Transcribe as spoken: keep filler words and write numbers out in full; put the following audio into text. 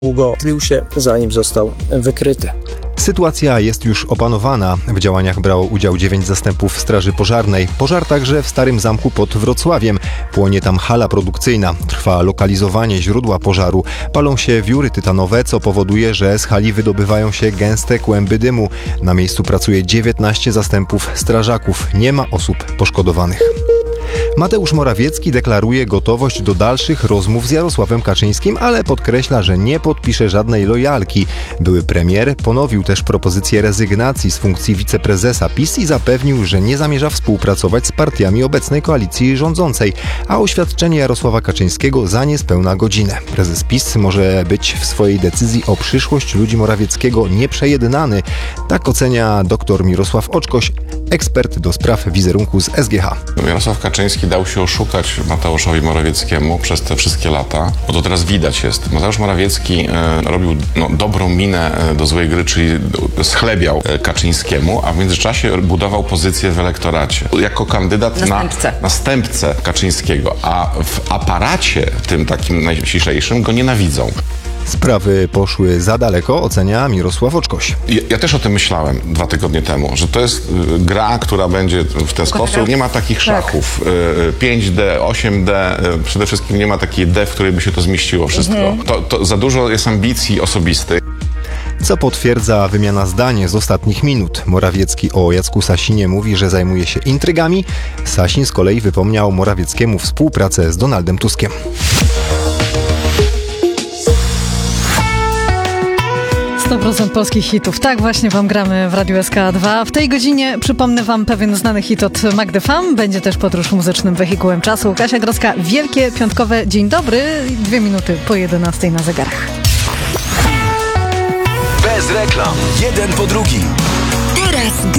długo tlił się, zanim został wykryty. Sytuacja jest już opanowana. W działaniach brało udział dziewięć zastępów Straży Pożarnej. Pożar także w Starym Zamku pod Wrocławiem. Płonie tam hala produkcyjna. Trwa lokalizowanie źródła pożaru. Palą się wióry tytanowe, co powoduje, że z hali wydobywają się gęste kłęby dymu. Na miejscu pracuje dziewiętnaście zastępów strażaków. Nie ma osób poszkodowanych. Mateusz Morawiecki deklaruje gotowość do dalszych rozmów z Jarosławem Kaczyńskim, ale podkreśla, że nie podpisze żadnej lojalki. Były premier ponowił też propozycję rezygnacji z funkcji wiceprezesa PiS i zapewnił, że nie zamierza współpracować z partiami obecnej koalicji rządzącej, a oświadczenie Jarosława Kaczyńskiego za niespełna godzinę. Prezes PiS może być w swojej decyzji o przyszłość ludzi Morawieckiego nieprzejednany. Tak ocenia dr Mirosław Oczkoś, ekspert do spraw wizerunku z S G H. Jarosław Kaczyński dał się oszukać Mateuszowi Morawieckiemu przez te wszystkie lata, bo to teraz widać jest. Mateusz Morawiecki e, robił no, dobrą minę e, do złej gry, czyli schlebiał e, Kaczyńskiemu, a w międzyczasie budował pozycję w elektoracie. Jako kandydat Następcę. na następcę Kaczyńskiego, a w aparacie tym takim najściślejszym go nienawidzą. Sprawy poszły za daleko, ocenia Mirosław Oczkoś. Ja, ja też o tym myślałem dwa tygodnie temu, że to jest y, gra, która będzie w ten sposób. Nie ma takich tak. szachów. Y, pięć D, osiem D, y, przede wszystkim nie ma takiej D, w której by się to zmieściło wszystko. Mhm. To, to za dużo jest ambicji osobistych. Co potwierdza wymiana zdań z ostatnich minut. Morawiecki o Jacku Sasinie mówi, że zajmuje się intrygami. Sasin z kolei wypomniał Morawieckiemu współpracę z Donaldem Tuskiem. sto procent polskich hitów. Tak właśnie wam gramy w Radiu S K dwa. W tej godzinie przypomnę wam pewien znany hit od Magdy Fam. Będzie też podróż muzycznym wehikułem czasu. Kasia Grodzka, wielkie piątkowe dzień dobry. Dwie minuty po jedenastej na zegarach. Bez reklam. Jeden po drugim. Teraz